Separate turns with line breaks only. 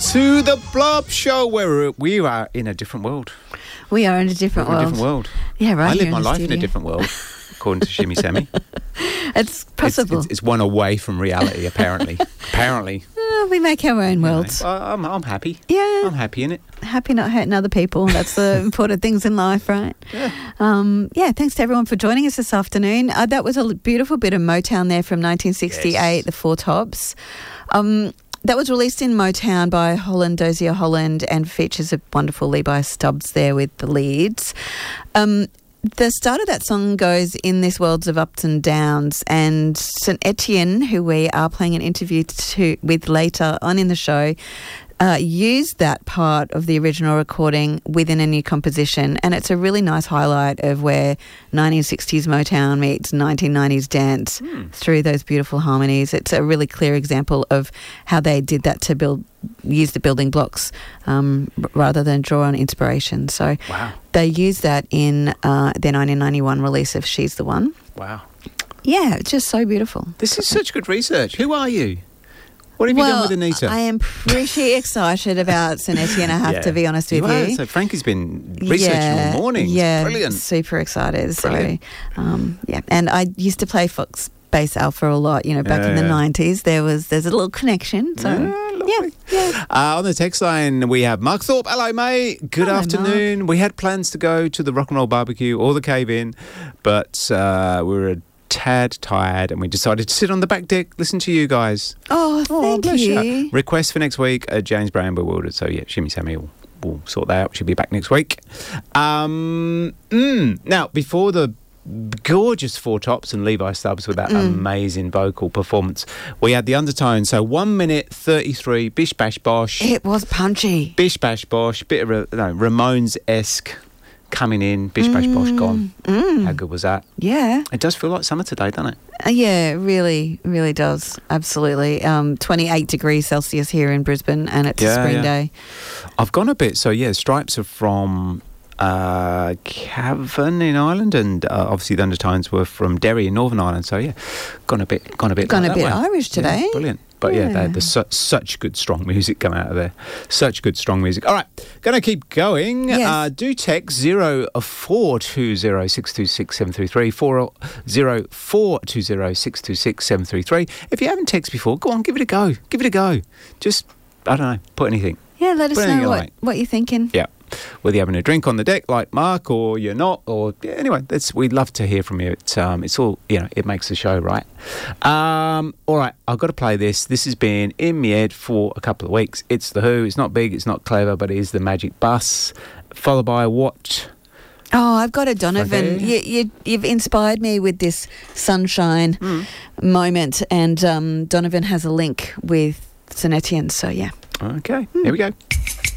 to the Blob Show, where we are in a different world.
We are in a different world. Yeah, right.
I live my life in a different world, according to Shimmy Sammy.
It's possible.
It's one away from reality, apparently.
We make our own worlds.
I'm happy.
Yeah.
I'm happy in it.
Happy not hurting other people. That's the important things in life, right?
Yeah.
Thanks to everyone for joining us this afternoon. That was a beautiful bit of Motown there from 1968, yes. The Four Tops. That was released in Motown by Holland Dozier Holland and features a wonderful Levi Stubbs there with the leads. The start of that song goes in this worlds of ups and downs, and St Etienne, who we are playing an interview with later on in the show, used that part of the original recording within a new composition, and it's a really nice highlight of where 1960s Motown meets 1990s dance through those beautiful harmonies. It's a really clear example of how they did that to use the building blocks rather than draw on inspiration. So they used that in their 1991 release of She's the One.
Wow.
Yeah, it's just so beautiful.
This is such good research. Who are you? What have you done with Anita?
I am pretty excited about St Etienne, I have to be honest with you.
So Frankie's been researching all morning.
Yeah,
brilliant.
Super excited.
Brilliant.
So, and I used to play Fox Bass Alpha a lot, back in the 90s. There's a little connection. So, yeah.
On the text line, we have Mark Thorpe. Hello, mate. Good afternoon. Mark. We had plans to go to the Rock and Roll Barbecue or the Cave In, but we were a tad tired and we decided to sit on the back deck, listen to you guys.
Oh, thank you.
Request for next week, James Brown Bewildered. So, yeah, Shimmy Sammy will sort that out. She'll be back next week. Now, before the gorgeous Four Tops and Levi Stubbs with that amazing vocal performance, we had the undertone. So 1 minute 33, bish bash bosh.
It was punchy.
Bish bash bosh, bit of Ramones-esque coming in, bish bash bosh gone. How good was that?
Yeah.
It does feel like summer today, doesn't it?
Yeah, it really, really does. Absolutely. 28 degrees Celsius here in Brisbane, and it's a spring day. I've
gone a bit. So, Stripes are from Cavan in Ireland, and obviously the undertones were from Derry in Northern Ireland. So gone a bit
Irish today.
Yeah, brilliant. But there's such good strong music come out of there. Such good strong music. All right, going to keep going.
Yes.
Do text 0420626733 40420626733. If you haven't texted before, go on, give it a go. Just I don't know, put anything.
Yeah, let us know what you're thinking.
Yeah. Whether you're having a drink on the deck like Mark or you're not, or anyway, we'd love to hear from you. It's all, it makes the show, right? All right, I've got to play this. This has been in my head for a couple of weeks. It's The Who. It's not big, it's not clever, but it is The Magic Bus, followed by what?
Oh, I've got a Donovan. You've inspired me with this sunshine moment, and Donovan has a link with St Etienne, so yeah.
Okay, here we go.